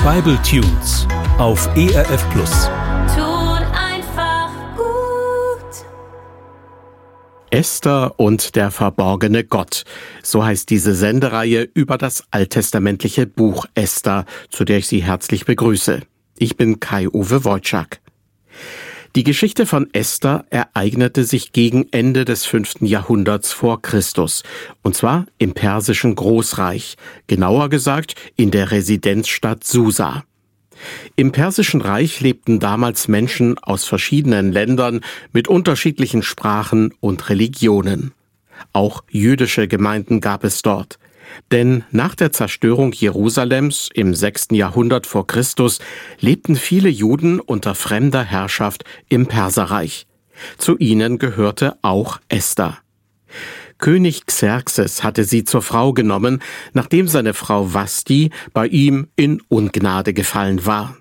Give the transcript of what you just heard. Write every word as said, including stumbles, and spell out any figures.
Bible Tunes auf E R F Plus. Tut einfach gut. Esther und der verborgene Gott. So heißt diese Sendereihe über das alttestamentliche Buch Esther, zu der ich Sie herzlich begrüße. Ich bin Kai-Uwe Wojczak. Die Geschichte von Esther ereignete sich gegen Ende des fünften Jahrhunderts vor Christus, und zwar im persischen Großreich, genauer gesagt in der Residenzstadt Susa. Im Persischen Reich lebten damals Menschen aus verschiedenen Ländern mit unterschiedlichen Sprachen und Religionen. Auch jüdische Gemeinden gab es dort. Denn nach der Zerstörung Jerusalems im sechsten Jahrhundert vor Christus lebten viele Juden unter fremder Herrschaft im Perserreich. Zu ihnen gehörte auch Esther. König Xerxes hatte sie zur Frau genommen, nachdem seine Frau Vashti bei ihm in Ungnade gefallen war.